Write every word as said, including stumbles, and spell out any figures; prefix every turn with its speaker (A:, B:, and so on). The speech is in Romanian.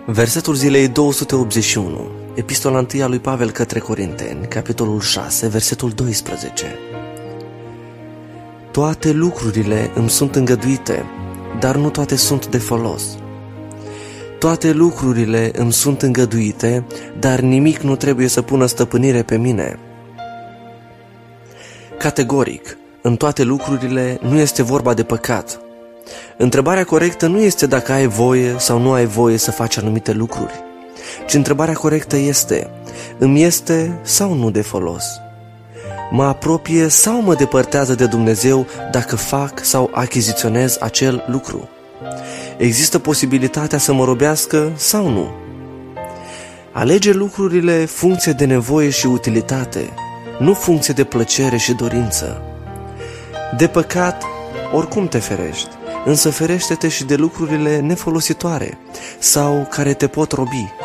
A: Versetul zilei două sute optzeci și unu, Epistola întâi a lui Pavel către Corinteni, capitolul șase, versetul doisprezece. Toate lucrurile îmi sunt îngăduite, dar nu toate sunt de folos. Toate lucrurile îmi sunt îngăduite, dar nimic nu trebuie să pună stăpânire pe mine. Categoric, în toate lucrurile nu este vorba de păcat. Întrebarea corectă nu este dacă ai voie sau nu ai voie să faci anumite lucruri, ci întrebarea corectă este: îmi este sau nu de folos? Mă apropie sau mă depărtează de Dumnezeu dacă fac sau achiziționez acel lucru? Există posibilitatea să mă robească sau nu? Alege lucrurile funcție de nevoie și utilitate, nu funcție de plăcere și dorință. De păcat, oricum te ferești, însă ferește-te și de lucrurile nefolositoare sau care te pot robi.